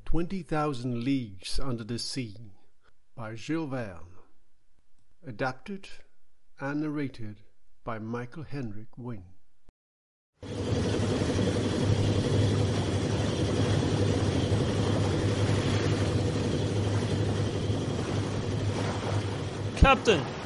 20,000 Leagues Under the Sea by Jules Verne. Adapted and narrated by Michael Hendrick Wing. Captain,